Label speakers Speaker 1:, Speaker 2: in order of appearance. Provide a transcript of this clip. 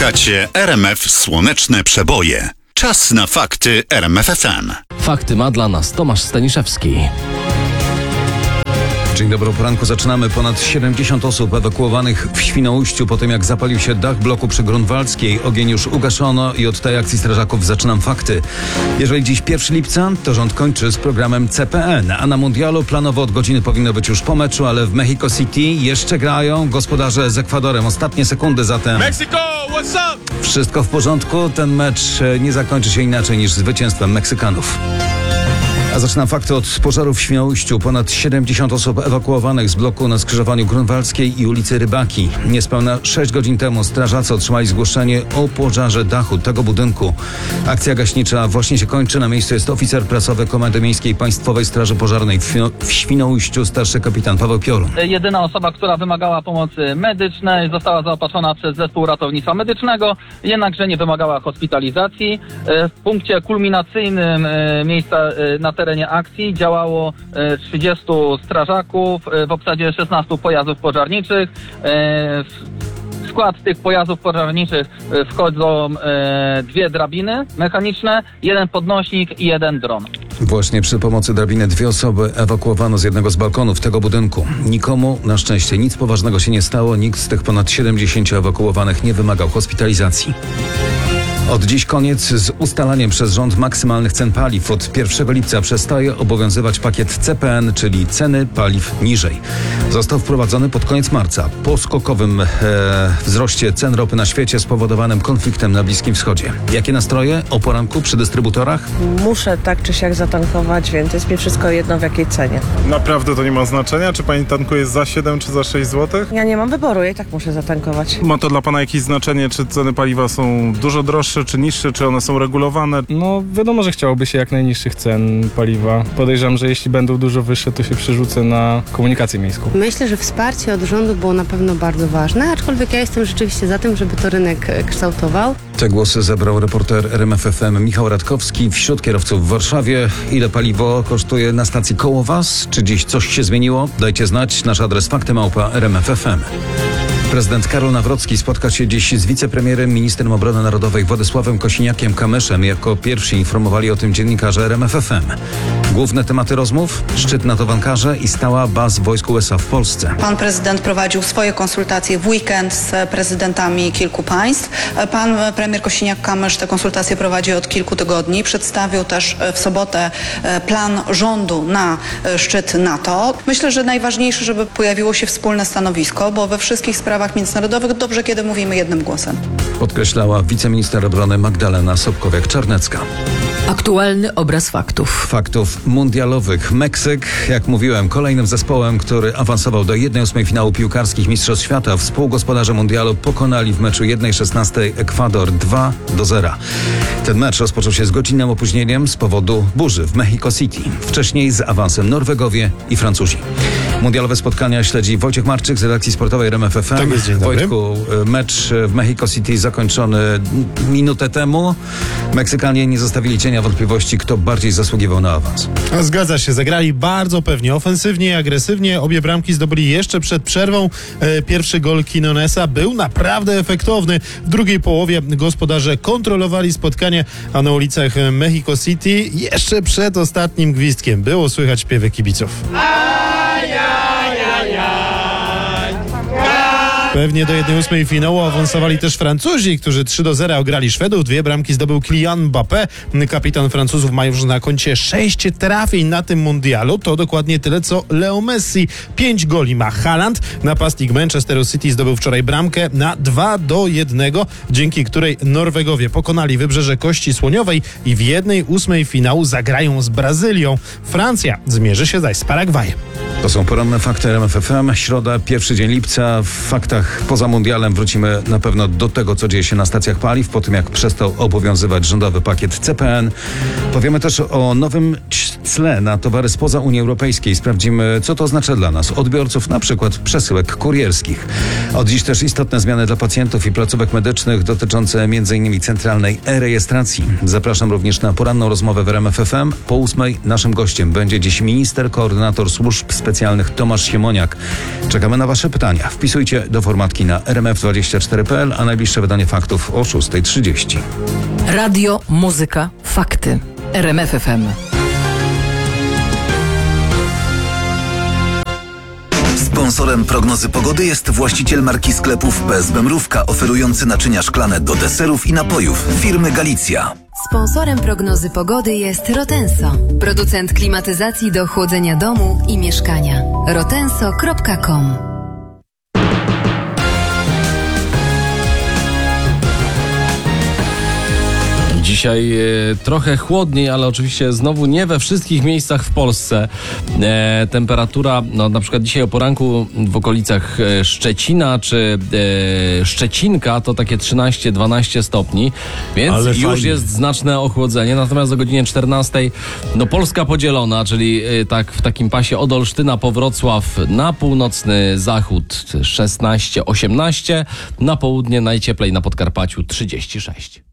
Speaker 1: Słuchacie RMF Słoneczne Przeboje. Czas na fakty RMF FM.
Speaker 2: Fakty ma dla nas Tomasz Staniszewski.
Speaker 3: Dzień dobry, o poranku zaczynamy. Ponad 70 osób ewakuowanych w Świnoujściu po tym, jak zapalił się dach bloku przy Grunwaldzkiej. Ogień już ugaszono i od tej akcji strażaków zaczynam fakty. Jeżeli dziś 1 lipca, to rząd kończy z programem CPN, a na mundialu planowo od godziny powinno być już po meczu, ale w Mexico City jeszcze grają gospodarze z Ekwadorem. Ostatnie sekundy zatem.
Speaker 4: Mexico, what's up?
Speaker 3: Wszystko w porządku. Ten mecz nie zakończy się inaczej niż zwycięstwem Meksykanów. A zaczynam fakty od pożaru w Świnoujściu. Ponad 70 osób ewakuowanych z bloku na skrzyżowaniu Grunwaldzkiej i ulicy Rybaki. Niespełna 6 godzin temu strażacy otrzymali zgłoszenie o pożarze dachu tego budynku. Akcja gaśnicza właśnie się kończy. Na miejscu jest oficer prasowy Komendy Miejskiej Państwowej Straży Pożarnej w Świnoujściu, starszy kapitan Paweł Piorun.
Speaker 5: Jedyna osoba, która wymagała pomocy medycznej, została zaopatrzona przez zespół ratownictwa medycznego, jednakże nie wymagała hospitalizacji. W punkcie kulminacyjnym miejsca na terenie akcji działało 30 strażaków w obsadzie 16 pojazdów pożarniczych. W skład tych pojazdów pożarniczych wchodzą 2 drabiny mechaniczne, 1 podnośnik i 1 dron.
Speaker 3: Właśnie przy pomocy drabiny 2 osoby ewakuowano z jednego z balkonów tego budynku. Nikomu na szczęście nic poważnego się nie stało. Nikt z tych ponad 70 ewakuowanych nie wymagał hospitalizacji. Od dziś koniec z ustalaniem przez rząd maksymalnych cen paliw. Od 1 lipca przestaje obowiązywać pakiet CPN, czyli ceny paliw niżej. Został wprowadzony pod koniec marca po skokowym wzroście cen ropy na świecie spowodowanym konfliktem na Bliskim Wschodzie. Jakie nastroje o poranku przy dystrybutorach?
Speaker 6: Muszę tak czy siak zatankować, więc jest mi wszystko jedno w jakiej cenie.
Speaker 4: Naprawdę to nie ma znaczenia, czy pani tankuje za 7 czy za 6 zł?
Speaker 6: Ja nie mam wyboru, ja i tak muszę zatankować.
Speaker 4: Ma to dla pana jakieś znaczenie, czy ceny paliwa są dużo droższe, czy niższe, czy one są regulowane?
Speaker 7: No wiadomo, że chciałoby się jak najniższych cen paliwa. Podejrzewam, że jeśli będą dużo wyższe, to się przerzucę na komunikację miejską.
Speaker 8: Myślę, że wsparcie od rządu było na pewno bardzo ważne, aczkolwiek ja jestem rzeczywiście za tym, żeby to rynek kształtował.
Speaker 3: Te głosy zebrał reporter RMF FM Michał Radkowski. Wśród kierowców w Warszawie. Ile paliwo kosztuje na stacji koło was? Czy dziś coś się zmieniło? Dajcie znać. Nasz adres fakty@RMF FM. Prezydent Karol Nawrocki spotka się dziś z wicepremierem, ministrem obrony narodowej Władysławem Kosiniakiem-Kamyszem. Jako pierwsi informowali o tym dziennikarze RMF FM. Główne tematy rozmów: szczyt NATO w Ankarze i stała baz wojsk USA w Polsce.
Speaker 9: Pan prezydent prowadził swoje konsultacje w weekend z prezydentami kilku państw. Pan premier Kosiniak-Kamysz te konsultacje prowadzi od kilku tygodni. Przedstawił też w sobotę plan rządu na szczyt NATO. Myślę, że najważniejsze, żeby pojawiło się wspólne stanowisko, bo we wszystkich sprawach międzynarodowych dobrze, kiedy mówimy jednym głosem.
Speaker 3: Podkreślała wiceminister obrony Magdalena Sobkowiak-Czarnecka.
Speaker 10: Aktualny obraz faktów.
Speaker 3: Faktów mundialowych. Meksyk, jak mówiłem, kolejnym zespołem, który awansował do 1/8 finału piłkarskich Mistrzostw Świata. Współgospodarze mundialu pokonali w meczu 1/16 Ekwador 2-0. Ten mecz rozpoczął się z godzinnym opóźnieniem z powodu burzy w Mexico City. Wcześniej z awansem Norwegowie i Francuzi. Mundialowe spotkania śledzi Wojciech Marczyk z redakcji sportowej RMF FM.
Speaker 11: Tak jest, dzień dobry.
Speaker 3: Wojtku, mecz w Mexico City zakończony minutę temu. Meksykanie nie zostawili cienia wątpliwości, kto bardziej zasługiwał na awans.
Speaker 11: Zgadza się, zagrali bardzo pewnie, ofensywnie i agresywnie. Obie bramki zdobyli jeszcze przed przerwą. Pierwszy gol Quinonesa był naprawdę efektowny. W drugiej połowie gospodarze kontrolowali spotkanie, a na ulicach Mexico City jeszcze przed ostatnim gwizdkiem było słychać śpiewy kibiców. Pewnie do 1/8 finału awansowali też Francuzi, którzy 3-0 ograli Szwedów. 2 bramki zdobył Kylian Mbappé. Kapitan Francuzów ma już na koncie 6 trafień na tym mundialu. To dokładnie tyle, co Leo Messi. 5 goli ma Haaland. Napastnik Manchesteru City zdobył wczoraj bramkę na 2-1, dzięki której Norwegowie pokonali Wybrzeże Kości Słoniowej i w 1/8 finału zagrają z Brazylią. Francja zmierzy się zaś z Paragwajem.
Speaker 3: To są poranne fakty RMF FM. Środa, 1 dzień lipca. W faktach poza mundialem wrócimy na pewno do tego, co dzieje się na stacjach paliw, po tym jak przestał obowiązywać rządowy pakiet CPN. Powiemy też o nowym cle na towary spoza Unii Europejskiej. Sprawdzimy, co to oznacza dla nas, odbiorców, na przykład przesyłek kurierskich. Od dziś też istotne zmiany dla pacjentów i placówek medycznych dotyczące m.in. centralnej e-rejestracji. Zapraszam również na poranną rozmowę w RMF FM. Po 8:00 naszym gościem będzie dziś minister, koordynator służb specjalnych Tomasz Siemoniak. Czekamy na wasze pytania. Wpisujcie do formularza formatki na rmf24.pl, a najbliższe wydanie faktów o 6:30.
Speaker 10: Radio, muzyka, fakty. RMF FM.
Speaker 1: Sponsorem prognozy pogody jest właściciel marki sklepów PSB Mrówka, oferujący naczynia szklane do deserów i napojów firmy Galicja.
Speaker 8: Sponsorem prognozy pogody jest Rotenso, producent klimatyzacji do chłodzenia domu i mieszkania. rotenso.com.
Speaker 2: Dzisiaj trochę chłodniej, ale oczywiście znowu nie we wszystkich miejscach w Polsce. Temperatura, no na przykład dzisiaj o poranku w okolicach Szczecina czy Szczecinka to takie 13-12 stopni, więc
Speaker 11: Ale
Speaker 2: już
Speaker 11: fajnie.
Speaker 2: jest znaczne ochłodzenie. Natomiast o godzinie 14 no Polska podzielona, czyli tak w takim pasie od Olsztyna po Wrocław na północny zachód 16-18, na południe najcieplej na Podkarpaciu 36.